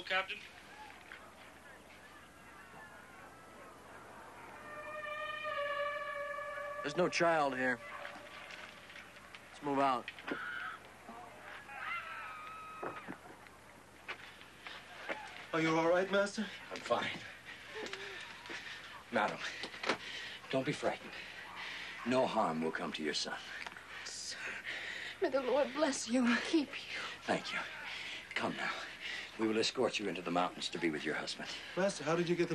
trouble, Captain? There's no child here. Let's move out. Are you all right, Master? I'm fine. Madam, don't be frightened. No harm will come to your son. Sir, may the Lord bless you and keep you. Thank you. Come now. We will escort you into the mountains to be with your husband. Master, how did you get the